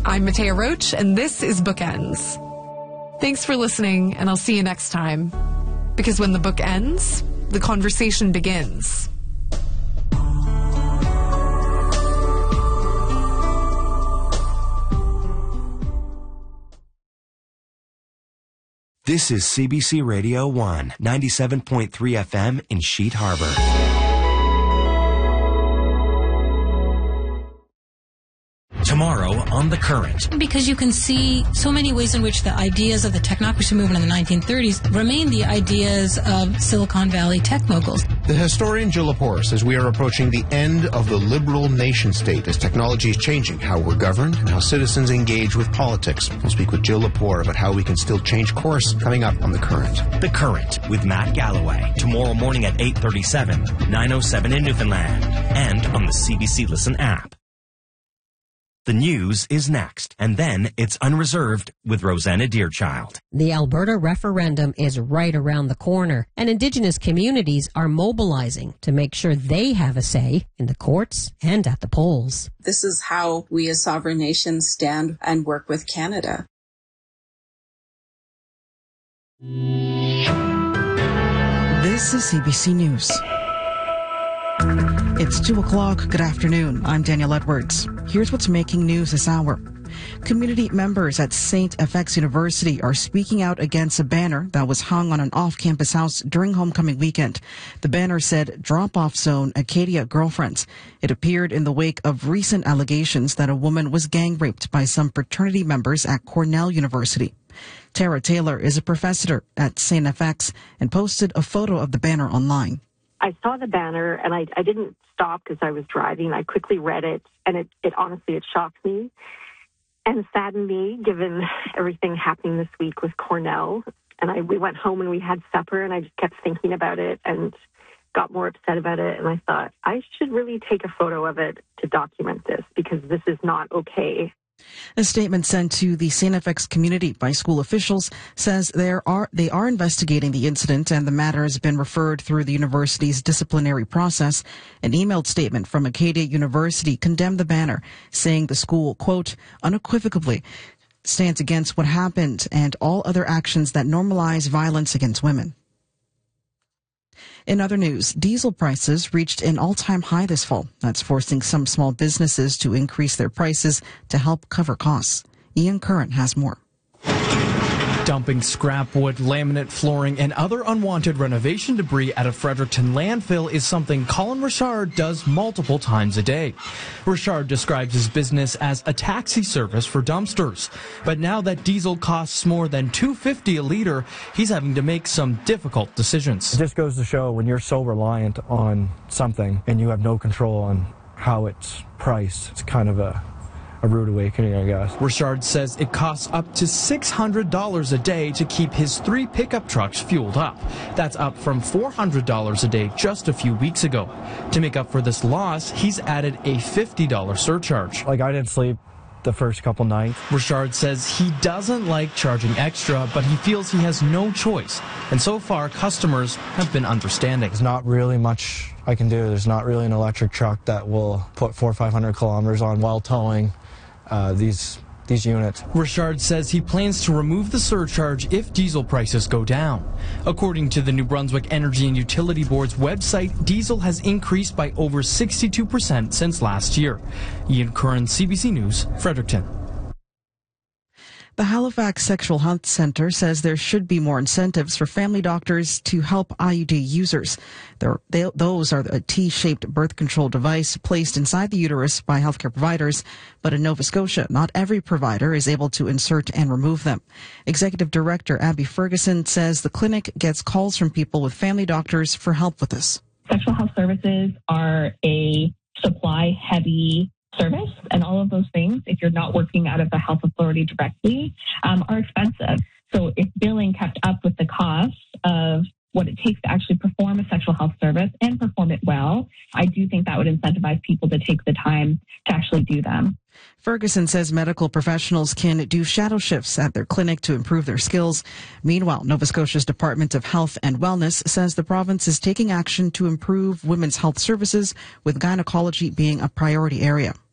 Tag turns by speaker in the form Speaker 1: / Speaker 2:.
Speaker 1: I'm Matea Roach, and this is Bookends. Thanks for listening, and I'll see you next time. Because when the book ends, the conversation begins.
Speaker 2: This is CBC Radio 1, 97.3 FM in Sheet Harbor. Tomorrow on The Current.
Speaker 3: Because you can see so many ways in which the ideas of the technocracy movement in the 1930s remain the ideas of Silicon Valley tech moguls.
Speaker 4: The historian Jill Lepore says we are approaching the end of the liberal nation state as technology is changing how we're governed and how citizens engage with politics. We'll speak with Jill Lepore about how we can still change course coming up on The Current.
Speaker 2: The Current with Matt Galloway. Tomorrow morning at 8:37, 9:07 in Newfoundland. And on the CBC Listen app. The news is next, and then it's Unreserved with Rosanna Deerchild.
Speaker 5: The Alberta referendum is right around the corner, and Indigenous communities are mobilizing to make sure they have a say in the courts and at the polls.
Speaker 6: This is how we as sovereign nations stand and work with Canada.
Speaker 7: This is CBC News. It's 2 o'clock. Good afternoon. I'm Daniel Edwards. Here's what's making news this hour. Community members at St. FX University are speaking out against a banner that was hung on an off-campus house during homecoming weekend. The banner said, "Drop-off zone, Acadia girlfriends." It appeared in the wake of recent allegations that a woman was gang-raped by some fraternity members at Cornell University. Tara Taylor is a professor at St. FX and posted a photo of the banner online.
Speaker 8: I saw the banner, and I didn't stop because I was driving. I quickly read it, and it honestly shocked me and saddened me, given everything happening this week with Cornell. And we went home and we had supper, and I just kept thinking about it and got more upset about it. And I thought, I should really take a photo of it to document this, because this is not okay.
Speaker 7: A statement sent to the St. FX community by school officials says they are investigating the incident, and the matter has been referred through the university's disciplinary process. An emailed statement from Acadia University condemned the banner, saying the school, quote, unequivocally stands against what happened and all other actions that normalize violence against women. In other news, diesel prices reached an all-time high this fall. That's forcing some small businesses to increase their prices to help cover costs. Ian Curran has more.
Speaker 9: Dumping scrap wood, laminate flooring, and other unwanted renovation debris at a Fredericton landfill is something Colin Richard does multiple times a day. Richard describes his business as a taxi service for dumpsters. But now that diesel costs more than $2.50 a liter, he's having to make some difficult decisions.
Speaker 10: It just goes to show when you're so reliant on something and you have no control on how it's priced, it's kind of a rude awakening, I guess.
Speaker 9: Richard says it costs up to $600 a day to keep his 3 pickup trucks fueled up. That's up from $400 a day just a few weeks ago. To make up for this loss, he's added a $50 surcharge.
Speaker 10: I didn't sleep the first couple nights.
Speaker 9: Richard says he doesn't like charging extra, but he feels he has no choice. And so far, customers have been understanding.
Speaker 10: There's not really much I can do. There's not really an electric truck that will put 400 or 500 kilometers on while towing these units.
Speaker 9: Richard says he plans to remove the surcharge if diesel prices go down. According to the New Brunswick Energy and Utility Board's website, diesel has increased by over 62% since last year. Ian Curran, CBC News, Fredericton.
Speaker 7: The Halifax Sexual Health Centre says there should be more incentives for family doctors to help IUD users. Those are a T-shaped birth control device placed inside the uterus by healthcare providers, but in Nova Scotia, not every provider is able to insert and remove them. Executive Director Abby Ferguson says the clinic gets calls from people with family doctors for help with this.
Speaker 11: Sexual health services are a supply-heavy service, and all of those things, if you're not working out of the health authority directly, are expensive. So if billing kept up with the cost of what it takes to actually perform a sexual health service and perform it well, I do think that would incentivize people to take the time to actually do them.
Speaker 7: Ferguson says medical professionals can do shadow shifts at their clinic to improve their skills. Meanwhile, Nova Scotia's Department of Health and Wellness says the province is taking action to improve women's health services, with gynecology being a priority area.